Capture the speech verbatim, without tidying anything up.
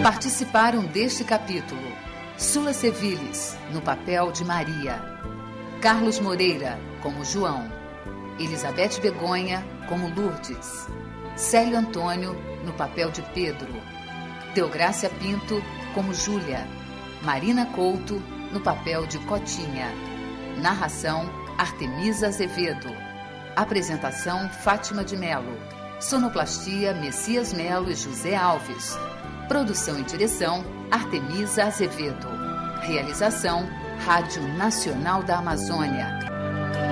Participaram deste capítulo Sula Seviles, no papel de Maria, Carlos Moreira, como João, Elizabeth Begonha, como Lourdes, Célio Antônio, no papel de Pedro, Deográcia Pinto, como Júlia, Marina Couto, no papel de Cotinha. Narração, Artemisa Azevedo. Apresentação, Fátima de Melo. Sonoplastia, Messias Melo e José Alves. Produção e direção, Artemisa Azevedo. Realização, Rádio Nacional da Amazônia.